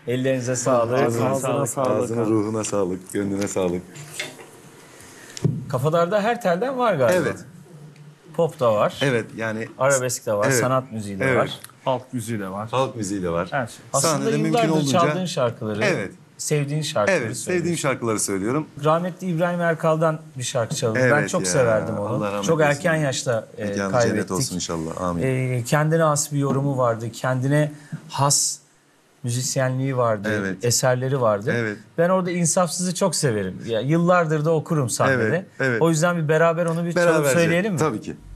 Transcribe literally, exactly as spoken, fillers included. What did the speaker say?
Ellerinize sağlık. Ağzına, Ağzına sağlık. ağzına, ruhuna sağlık, gönlüne sağlık. Kafadar'da her telden var galiba. Evet, Pop da var. evet yani Arabesk de var. Evet. Sanat müziği de Evet. var. Halk müziği de var. halk müziği de var. Her şey. Aslında Sahnede mümkün yıllardır olunca- çaldığın şarkıları, Evet. sevdiğin şarkıları Evet, söylüyorsun. sevdiğim şarkıları söylüyorum. Rahmetli İbrahim Erkal'dan bir şarkı çaldım. Ben Evet çok ya, severdim onu. Allah rahmet Çok eylesin. erken yaşta e, Mekanı cennet kaybettik. olsun inşallah. Amin. E, kendine has bir yorumu vardı. Kendine has müzisyenliği vardı. Evet. Eserleri vardı. Evet. Ben orada İnsafsız'ı çok severim. Ya, yıllardır da okurum sahnede. Evet, evet. O yüzden bir beraber onu bir çalıp Beraberce. söyleyelim mi? Tabii ki.